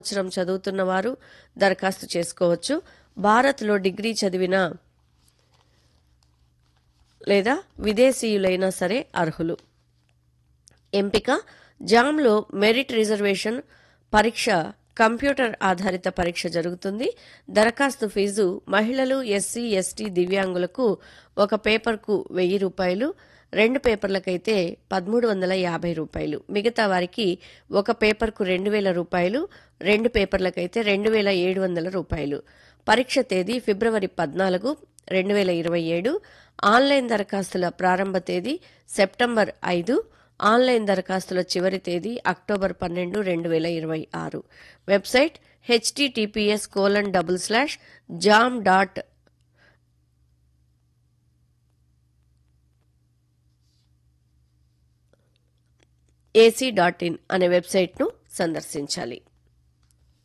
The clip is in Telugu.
సంవత్సరం చదువుతున్న వారు దరఖాస్తు చేసుకోవచ్చు. భారత్లో డిగ్రీ చదివిన లేదా విదేశీయులైనా సరే అర్హులు. ఎంపిక జామ్లో మెరిట్ రిజర్వేషన్ పరీక్ష కంప్యూటర్ ఆధారిత పరీక్ష జరుగుతుంది. దరఖాస్తు ఫీజు మహిళలు, ఎస్సీ, ఎస్టీ, దివ్యాంగులకు ఒక పేపర్కు ₹1000, 2 పేపర్లకైతే ₹1350. మిగతా వారికి ఒక పేపర్కు ₹2000, 2 పేపర్లకైతే ₹2700. పరీక్ష తేదీ ఫిబ్రవరి 14, 2027. ఆన్లైన్ దరఖాస్తుల ప్రారంభ తేదీ సెప్టెంబర్ 5. ఆన్లైన్ దరఖాస్తుల చివరి తేదీ అక్టోబర్ 12, 2026. వెబ్సైట్ https://jam.ac.in అనే వెబ్సైట్ను సందర్శించాలి.